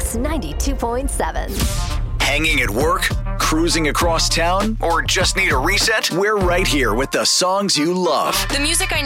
Kix 92.7. Hanging at work? Cruising across town? Or just need a reset? We're right here with the songs you love. The music I